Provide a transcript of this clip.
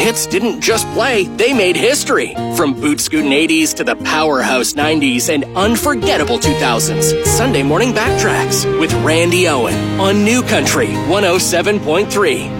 hits didn't just play, they made history. From boot scootin' 80s to the powerhouse 90s and unforgettable 2000s. Sunday morning backtracks with Randy Owen on New Country 107.3.